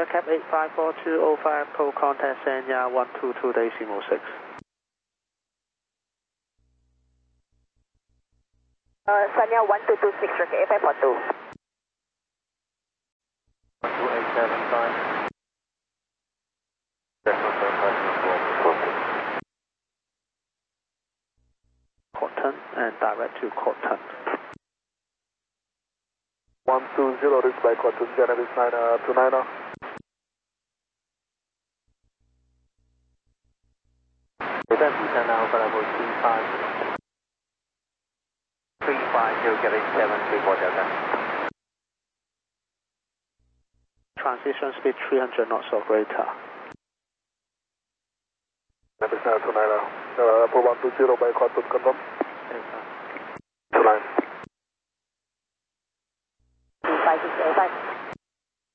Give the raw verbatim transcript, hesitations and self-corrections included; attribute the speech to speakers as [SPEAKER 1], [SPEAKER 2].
[SPEAKER 1] Delta Cap eight five four two zero five, call contact Sanya one two two decimal six.
[SPEAKER 2] Uh, Sanya one two two six, eight five four two.
[SPEAKER 3] one two eight seven five.
[SPEAKER 1] Corton and direct to Corton.
[SPEAKER 4] one two zero, reach by Corton, Genesis nine two nine now.
[SPEAKER 3] Return descend now for level three five. three five zero, Genesis seven three four Delta.
[SPEAKER 1] Transition speed three hundred knots or greater.
[SPEAKER 4] Genesis nine two nine now. Uh, for one two zero by Corton, confirm.
[SPEAKER 1] Delta.